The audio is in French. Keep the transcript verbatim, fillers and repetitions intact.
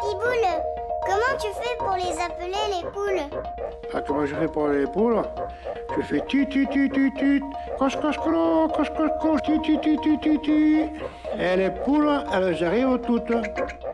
Papy Boule, comment tu fais pour les appeler les poules? Ah, comment je fais pour les poules? Je fais tu tu tu tu tu, coche coche colo, coche coche coche, tu tu tu tu tu tu. Et les poules, elles arrivent toutes.